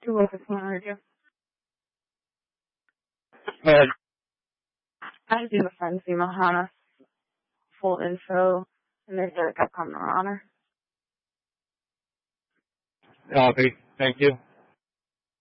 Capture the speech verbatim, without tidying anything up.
You're welcome. You. Uh, I just need a friend to see Mahana. Full info. And there's a coming on her. copy. Thank you.